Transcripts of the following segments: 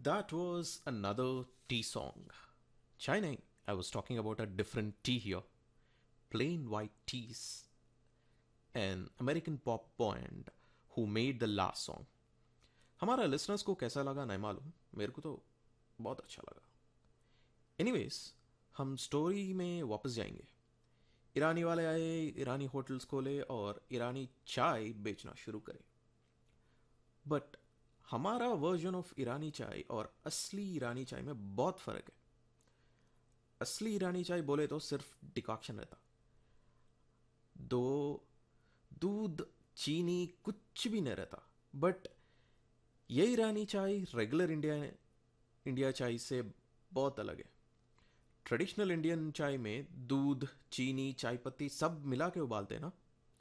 That was another tea song. Chai nahi, I was talking about a different tea here. Plain white teas. An American pop band who made the last song. हमारा listeners को कैसा लगा नहीं मालूम, मेरे को तो बहुत अच्छा लगा. एनीवेज, हम स्टोरी में वापस जाएंगे. ईरानी वाले आए, ईरानी होटल्स खोले और ईरानी चाय बेचना शुरू करे. बट हमारा वर्जन ऑफ ईरानी चाय और असली ईरानी चाय में बहुत फ़र्क है. असली ईरानी चाय बोले तो सिर्फ डिकॉक्शन रहता. दो दूध, चीनी कुछ भी नहीं रहता. बट ये ईरानी चाय रेगुलर इंडिया चाय से बहुत अलग है. ट्रेडिशनल इंडियन चाय में दूध, चीनी, चाय पत्ती सब मिला के उबालते हैं ना.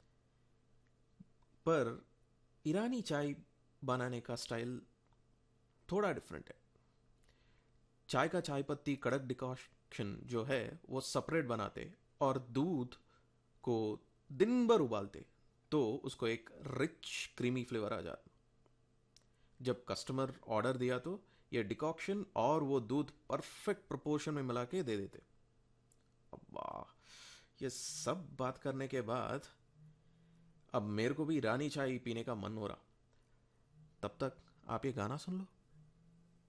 पर ईरानी चाय बनाने का स्टाइल थोड़ा डिफरेंट है. चाय का चाय पत्ती कड़क डिकॉशन जो है वो सेपरेट बनाते और दूध को दिन भर उबालते, तो उसको एक रिच क्रीमी फ्लेवर आ जाता. जब कस्टमर ऑर्डर दिया तो ये डिकॉक्शन और वो दूध परफेक्ट प्रोपोर्शन में मिला के दे देते. अब वाह, ये सब बात करने के बाद अब मेरे को भी ईरानी चाय पीने का मन हो रहा. तब तक आप ये गाना सुन लो.